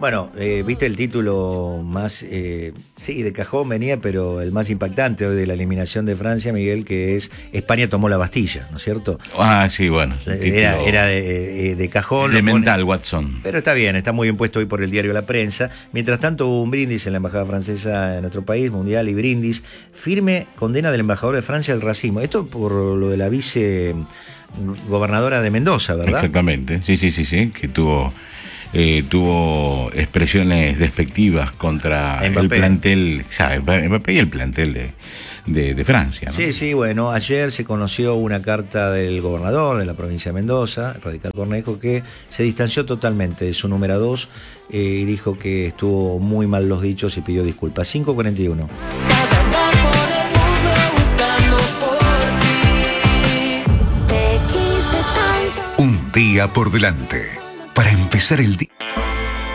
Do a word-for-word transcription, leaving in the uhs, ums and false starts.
Bueno, eh, viste el título más, eh, sí, de cajón venía, pero el más impactante hoy de la eliminación de Francia, Miguel, que es España tomó la Bastilla, ¿no es cierto? Ah, sí, bueno. Era, era de, de cajón. Elemental, Watson. Pero está bien, está muy bien puesto hoy por el diario La Prensa. Mientras tanto, hubo un brindis en la Embajada Francesa en nuestro país, mundial y brindis. Firme condena del embajador de Francia al racismo. Esto por lo de la vice gobernadora de Mendoza, ¿verdad? Exactamente, sí, sí, sí, sí, que tuvo... Eh, tuvo expresiones despectivas contra Mbappé. El plantel, ¿sabes? Mbappé y el plantel de, de, de Francia, ¿no? Sí, sí, bueno, ayer se conoció una carta del gobernador de la provincia de Mendoza, Radical Cornejo, que se distanció totalmente de su número dos eh, y dijo que estuvo muy mal los dichos y pidió disculpas. cinco cuarenta y uno. Un día por delante para empezar el día.